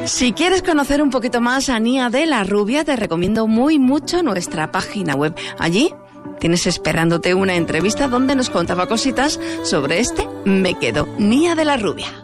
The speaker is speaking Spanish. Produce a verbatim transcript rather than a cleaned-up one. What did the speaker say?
Si quieres conocer un poquito más a Nia de la Rubia, te recomiendo muy mucho nuestra página web. Allí tienes esperándote una entrevista donde nos contaba cositas sobre este Me Quedo, Nia de la Rubia.